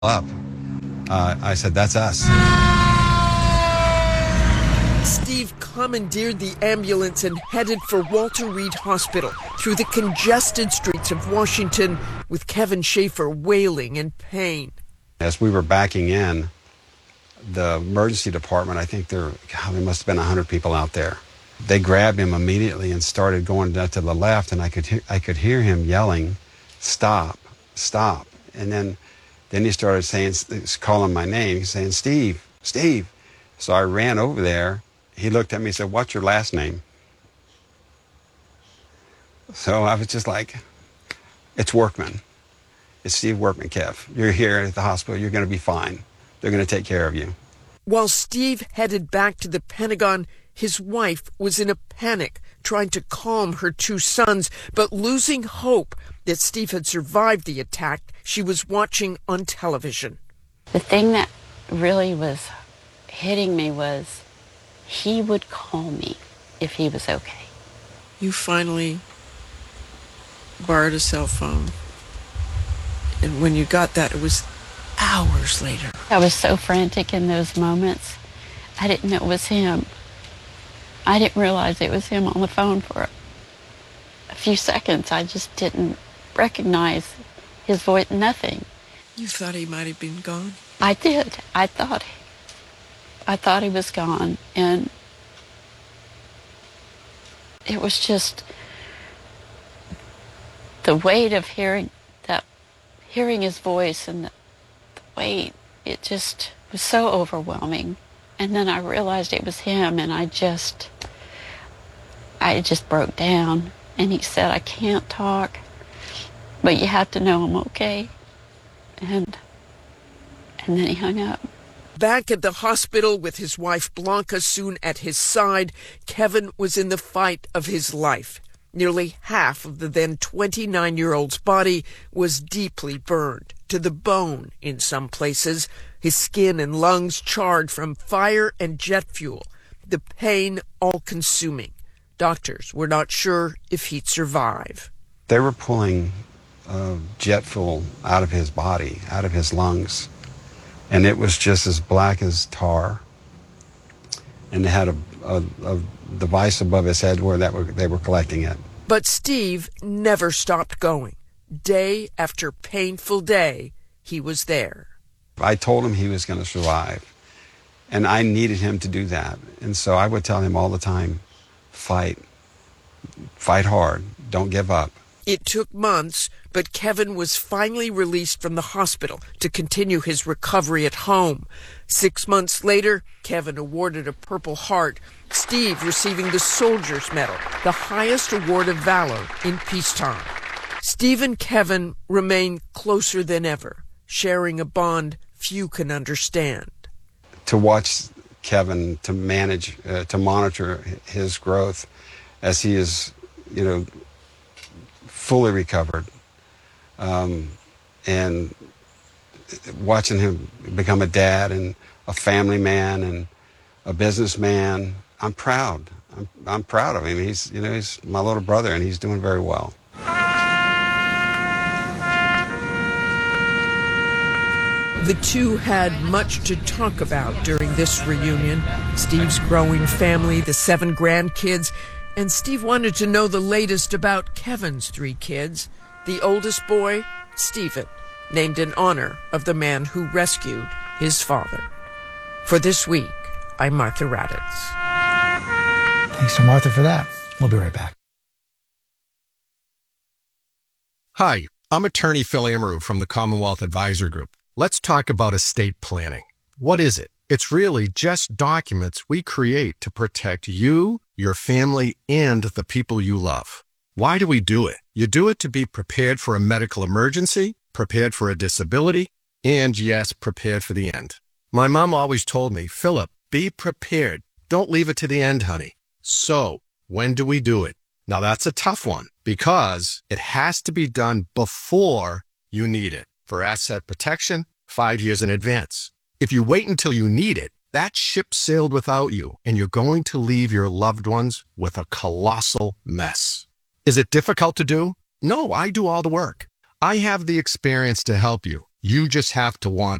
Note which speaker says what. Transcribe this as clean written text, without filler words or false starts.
Speaker 1: up. I said, that's us.
Speaker 2: Steve commandeered the ambulance and headed for Walter Reed Hospital through the congested streets of Washington with Kevin Schaefer wailing in pain.
Speaker 1: As we were backing in, the emergency department, I think there must have been 100 people out there. They grabbed him immediately and started going to the left, and I could hear him yelling, "Stop, stop." And then he started saying, calling my name. He's saying, "Steve, Steve." So I ran over there. He looked at me and said, "What's your last name?" So I was just like, "It's Workman. It's Steve Workman, Kev. You're here at the hospital. You're going to be fine. They're going to take care of you."
Speaker 2: While Steve headed back to the Pentagon, his wife was in a panic, trying to calm her two sons, but losing hope that Steve had survived the attack she was watching on television.
Speaker 3: The thing that really was hitting me was he would call me if he was okay.
Speaker 2: You finally borrowed a cell phone, and when you got that, it was hours later.
Speaker 3: I was so frantic in those moments. I didn't know it was him. I didn't realize it was him on the phone for a few seconds. I just didn't recognize his voice, nothing.
Speaker 2: You thought he might have been gone?
Speaker 3: I did. I thought he was gone, and it was just the weight of hearing his voice and the weight. It just was so overwhelming. And then I realized it was him, and I just broke down. And he said, "I can't talk, but you have to know I'm okay." And then he hung up.
Speaker 2: Back at the hospital with his wife Blanca soon at his side, Kevin was in the fight of his life. Nearly half of the then 29-year-old's body was deeply burned, to the bone in some places, his skin and lungs charred from fire and jet fuel, the pain all-consuming. Doctors were not sure if he'd survive.
Speaker 1: They were pulling jet fuel out of his body, out of his lungs, and it was just as black as tar. And they had a device above his head where they were collecting it.
Speaker 2: But Steve never stopped going. Day after painful day, he was there.
Speaker 1: I told him he was going to survive, and I needed him to do that. And so I would tell him all the time, fight hard, don't give up.
Speaker 2: It took months, but Kevin was finally released from the hospital to continue his recovery at home. 6 months later, Kevin awarded a Purple Heart, Steve receiving the Soldier's Medal, the highest award of valor in peacetime. Steve and Kevin remain closer than ever, sharing a bond few can understand.
Speaker 1: To watch Kevin, to monitor his growth as he is, fully recovered, and watching him become a dad and a family man and a businessman, I'm proud. I'm proud of him. He's my little brother, and he's doing very well.
Speaker 2: The two had much to talk about during this reunion. Steve's growing family, the 7 grandkids, and Steve wanted to know the latest about Kevin's 3 kids. The oldest boy, Stephen, named in honor of the man who rescued his father. For This Week, I'm Martha Raddatz.
Speaker 4: Thanks to Martha for that. We'll be right back.
Speaker 5: Hi, I'm attorney Phil Amaru from the Commonwealth Advisor Group. Let's talk about estate planning. What is it? It's really just documents we create to protect you, your family, and the people you love. Why do we do it? You do it to be prepared for a medical emergency, prepared for a disability, and yes, prepared for the end. My mom always told me, Philip, be prepared. Don't leave it to the end, honey. So, when do we do it? Now that's a tough one because it has to be done before you need it. For asset protection, 5 years in advance. If you wait until you need it, that ship sailed without you, and you're going to leave your loved ones with a colossal mess. Is it difficult to do? No, I do all the work. I have the experience to help you. You just have to want